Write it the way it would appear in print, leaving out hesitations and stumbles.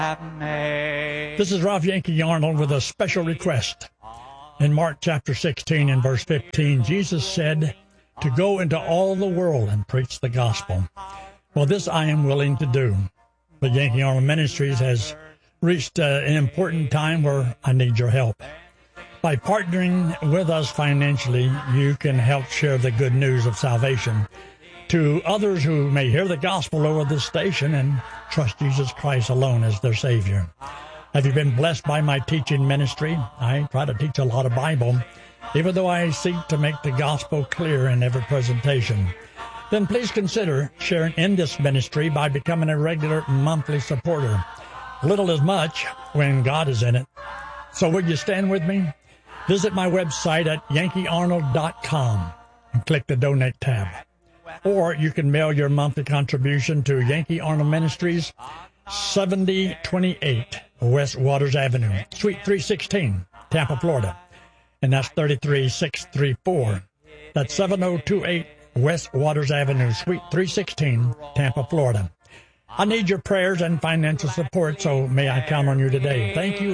This is Ralph Yankee Arnold with a special request. In Mark chapter 16 and verse 15, Jesus said to go into all the world and preach the gospel. Well, this I am willing to do. But Yankee Arnold Ministries has reached an important time where I need your help. By partnering with us financially, you can help share the good news of salvation to others who may hear the gospel over this station and trust Jesus Christ alone as their Savior. Have you been blessed by my teaching ministry? I try to teach a lot of Bible, even though I seek to make the gospel clear in every presentation. Then please consider sharing in this ministry by becoming a regular monthly supporter. Little is much when God is in it. So will you stand with me? Visit my website at yankeearnold.com and click the Donate tab. Or you can mail your monthly contribution to Yankee Arnold Ministries, 7028 West Waters Avenue, Suite 316, Tampa, Florida. And that's 33634. That's 7028 West Waters Avenue, Suite 316, Tampa, Florida. I need your prayers and financial support, so may I count on you today. Thank you.